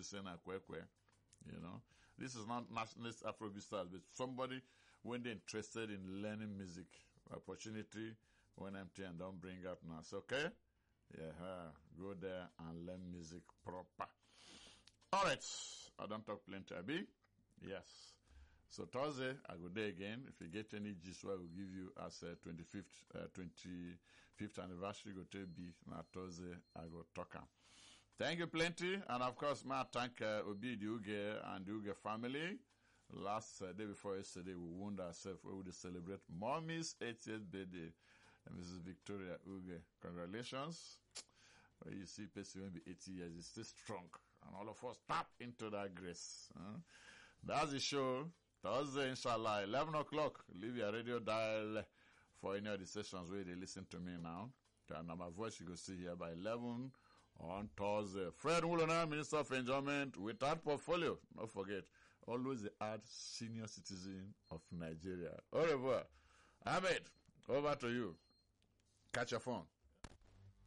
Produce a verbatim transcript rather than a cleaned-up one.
sing Akwekwe. You know, this is not nationalist Afrobeat stars, but somebody when they're interested in learning music, opportunity when M T N don't bring out now. So, okay? Yeah, go there and learn music proper. Alright, I don't talk plenty, Abi? Yes. So Thursday, I go there again. If you get any gist, I will give you as a twenty-fifth, uh, twenty-fifth anniversary, go to be now Thursday, I go talk am. Thank you plenty, and of course, my thank uh, Obi the Uge and the Uge family. Last uh, day before yesterday, we wound ourselves. We would celebrate Mommy's eightieth birthday, and Missus Victoria Uge. Congratulations! When you see person will be eighty years, it's still strong, and all of us tap into that grace. Huh? That's the show. Thursday, inshallah, eleven o'clock. Leave your radio dial for any of the sessions where they listen to me now. And my voice you go see here by eleven. On Thursday, Fred Wulona, Minister of Enjoyment, without portfolio. Don't forget, always the add senior citizen of Nigeria. Au revoir. Ahmed, over to you. Catch your phone.